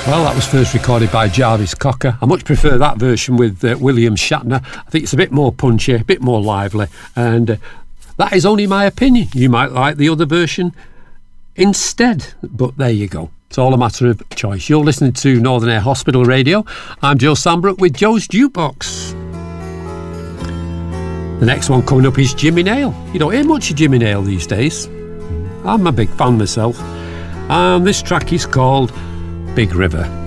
Well, that was first recorded by Jarvis Cocker. I much prefer that version with William Shatner. I think it's a bit more punchy, a bit more lively, and that is only my opinion. You might like the other version instead, but there you go. It's all a matter of choice. You're listening to Northern Air Hospital Radio. I'm Joe Sambrook with Joe's Jukebox. The next one coming up is Jimmy Nail. You don't hear much of Jimmy Nail these days. I'm a big fan myself. And this track is called Big River.